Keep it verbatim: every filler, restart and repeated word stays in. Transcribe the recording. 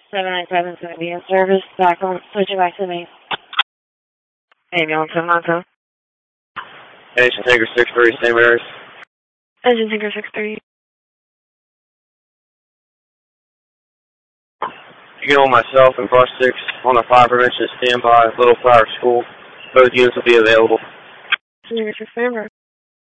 seven nine seven is going to be in service. Back on, switching back to me. Ambulance seven nine seven. Engine Tinker six three, same areas. Engine Tinker six three. You get on myself and Brush six on a fire prevention standby, Little Flower School. Both units will be available. Tinker six three.